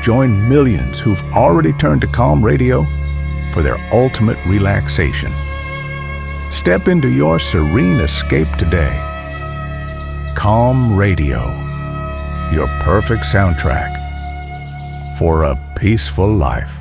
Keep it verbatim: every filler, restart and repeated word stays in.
Join millions who've already turned to Calm Radio for their ultimate relaxation. Step into your serene escape today. Calm Radio, your perfect soundtrack for a peaceful life.